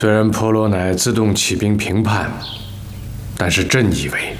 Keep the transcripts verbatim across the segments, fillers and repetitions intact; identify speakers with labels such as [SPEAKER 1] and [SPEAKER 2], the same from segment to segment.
[SPEAKER 1] 虽然婆罗乃自动起兵平叛，但是朕以为，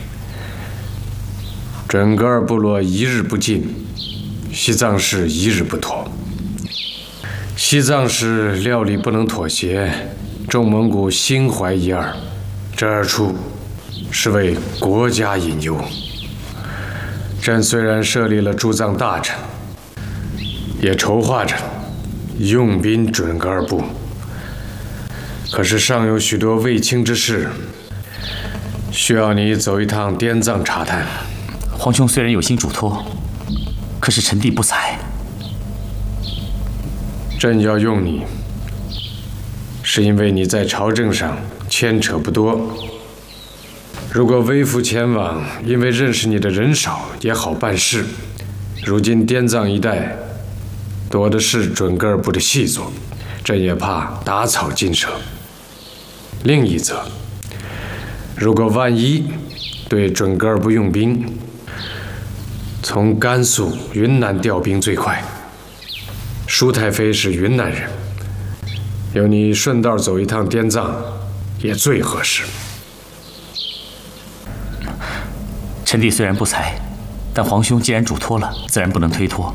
[SPEAKER 1] 准噶尔部落一日不进，西藏氏一日不妥。西藏氏料理不能妥协，众蒙古心怀一二，这二处是为国家隐忧。朕虽然设立了驻藏大臣，也筹划着用兵准噶尔部。 可是尚有许多未清之事，需要你走一趟滇藏查探。
[SPEAKER 2] 皇兄虽然有心嘱托，可是臣弟不才。
[SPEAKER 1] 朕要用你，是因为你在朝政上牵扯不多。如果微服前往，因为认识你的人少，也好办事。如今滇藏一带多的是准噶尔部的细作，朕也怕打草惊蛇。 另一则，如果万一对准噶尔部用兵，从甘肃、云南调兵最快。舒太妃是云南人，由你顺道走一趟滇藏，也最合适。
[SPEAKER 2] 臣弟虽然不才，但皇兄既然嘱托了，自然不能推脱。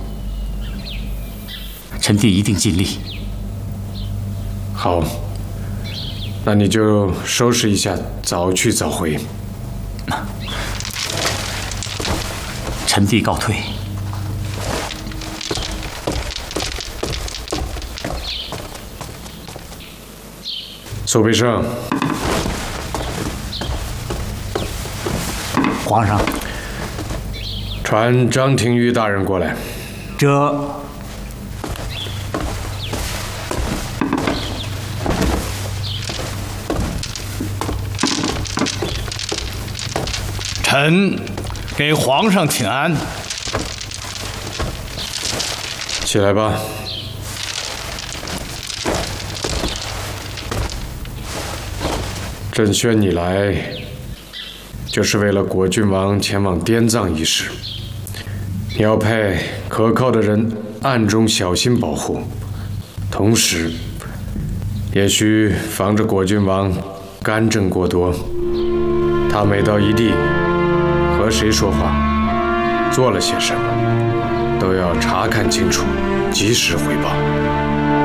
[SPEAKER 2] 臣弟一定尽力。
[SPEAKER 1] 好。 那你就收拾一下，早去早回。
[SPEAKER 2] 臣弟告退。
[SPEAKER 1] 苏培盛，
[SPEAKER 3] 皇上，
[SPEAKER 1] 传张廷玉大人过来。
[SPEAKER 3] 这。
[SPEAKER 4] 臣给皇上请安。
[SPEAKER 1] 起来吧。朕宣你来，就是为了果郡王前往滇藏一事。你要派可靠的人暗中小心保护，同时也需防着果郡王干政过多。他每到一地。 和谁说话，做了些什么，都要查看清楚，及时汇报。